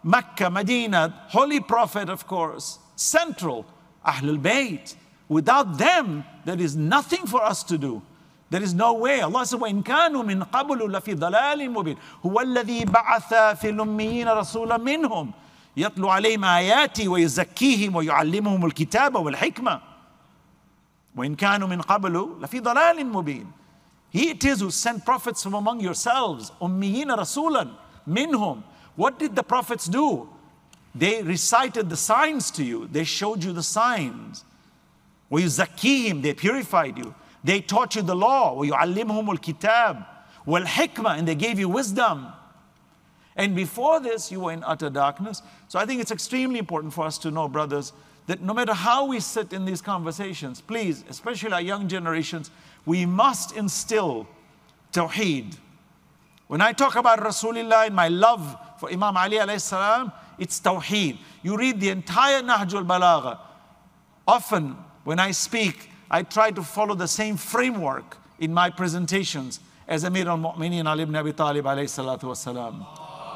Mecca, Medina, Holy Prophet, of course, central, Ahlul Bayt. Without them, there is nothing for us to do. There is no way. Allah says, وَإِن كَانُوا مِن قَبْلُ لَفِي ضَلَالٍ مُبِينٍ هُوَ الَّذِي بَعَثَ فِي الْأُمِّيِّينَ رَسُولًا مِّنْهُمْ يَتْلُو عَلَيْهِمْ آيَاتِهِ وَيُزَكِّيهِمْ وَيُعَلِّمُهُمُ الْكِتَابَ وَالْحِكْمَةَ وَإِن كَانُوا مِن قَبْلُ لَفِي ضَلَالٍ مُبِينٍ. He it is who sent prophets from among yourselves. أُمِّيِّينَ رَسُولًا مِّنْهُمْ. What did the prophets do? They recited the signs to you. They showed you the signs. وَيُزَكِّيهِمْ. They purified you. They taught you the law. وَيُعَلِّمُهُمُ الْكِتَابَ وَالْحِكْمَةِ. And they gave you wisdom. And before this, you were in utter darkness. So I think it's extremely important for us to know, brothers, that no matter how we sit in these conversations, please, especially our young generations, we must instill Tawheed. When I talk about Rasulullah and my love for Imam Ali alayhi salam, it's Tawheed. You read the entire Nahjul Balagha. Often, when I speak, I try to follow the same framework in my presentations as Amir al-Mu'mineen Ali ibn Abi Talib alayhi salatu wasalam.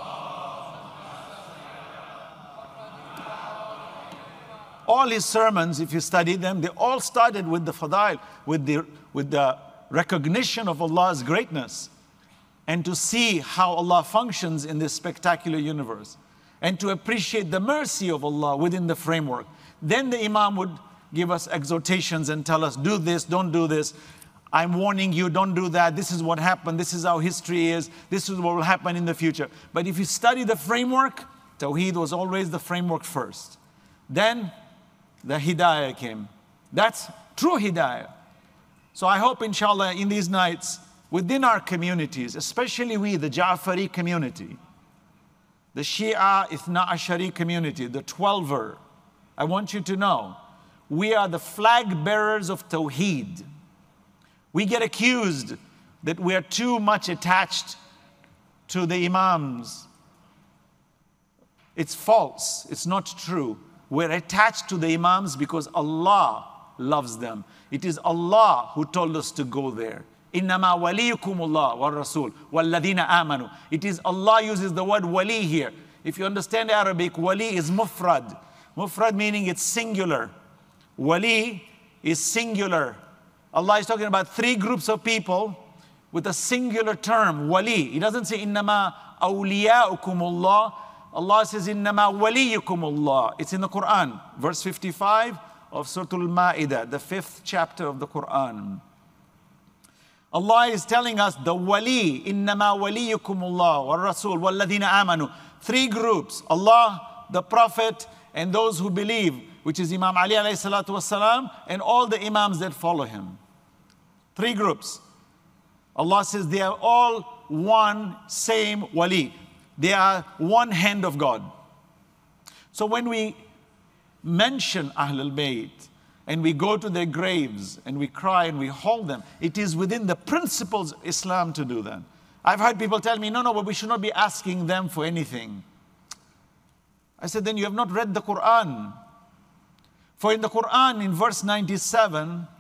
All his sermons, if you study them, they all started with the fadail, with the recognition of Allah's greatness, and to see how Allah functions in this spectacular universe, and to appreciate the mercy of Allah within the framework. Then the Imam would give us exhortations and tell us, do this, don't do this. I'm warning you, don't do that. This is what happened. This is how history is. This is what will happen in the future. But if you study the framework, Tawheed was always the framework first. Then the Hidayah came. That's true Hidayah. So I hope, inshallah, in these nights, within our communities, especially we, the Ja'fari community, the Shia Ithna Ashari community, the Twelver, I want you to know, we are the flag bearers of Tawheed. We get accused that we are too much attached to the Imams. It's false. It's not true. We're attached to the Imams because Allah loves them. It is Allah who told us to go there. إِنَّمَا وَلِيُّكُمُ اللَّهُ وَالرَّسُولُ وَالَّذِينَ آمَنُوا. It is Allah uses the word wali here. If you understand Arabic, wali is mufrad. Mufrad meaning it's singular. Wali is singular. Allah is talking about three groups of people with a singular term, wali. He doesn't say إِنَّمَا أَوْلِيَاؤُكُمُ اللَّهُ. Allah says, إِنَّمَا وَلِيُّكُمُ اللَّهُ. It's in the Quran, verse 55 of Surah Al-Ma'idah, the 5th chapter of the Quran. Allah is telling us the wali, إِنَّمَا وَلِيُّكُمُ اللَّهُ وَالرَّسُولُ وَالَّذِينَ آمَنُوا. Three groups, Allah, the Prophet, and those who believe, which is Imam Ali alayhi salatu wasalam, and all the Imams that follow him. Three groups. Allah says they are all one same wali. They are one hand of God. So when we mention Ahlul Bayt and we go to their graves and we cry and we hold them, it is within the principles of Islam to do that. I've heard people tell me, no, but we should not be asking them for anything. I said, then you have not read the Quran. For in the Quran, in verse 97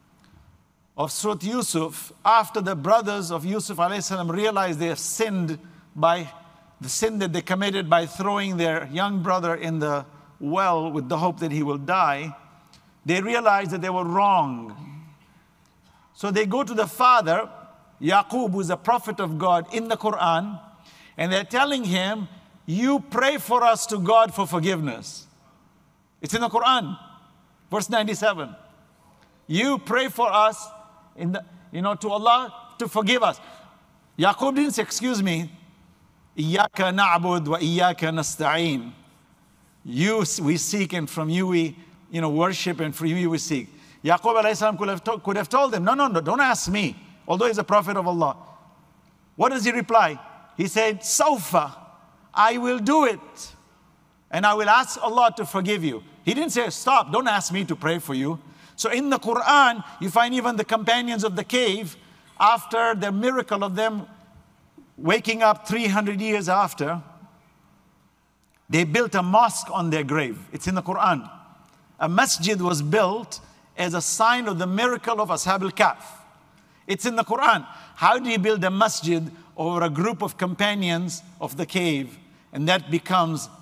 of Surah Yusuf, after the brothers of Yusuf alayhi salam realized they have sinned by the sin that they committed by throwing their young brother in the well with the hope that he will die, they realized that they were wrong. So they go to the father, Yaqub, who is a prophet of God in the Quran, and they're telling him, you pray for us to God for forgiveness. It's in the Quran, verse 97. You pray for us to Allah to forgive us. Yaqub didn't say, excuse me, Iyyaka na'bud wa iyyaka nasta'een. You we seek and from you we worship and from you we seek. Yaqub alayhi salam could have told them, no, don't ask me, although he's a prophet of Allah. What does he reply? He said, Sawfa, I will do it. And I will ask Allah to forgive you. He didn't say, stop, don't ask me to pray for you. So in the Quran, you find even the companions of the cave, after the miracle of them waking up 300 years after, they built a mosque on their grave. It's in the Quran. A masjid was built as a sign of the miracle of Ashab al-Kahf. It's in the Quran. How do you build a masjid over a group of companions of the cave? And that becomes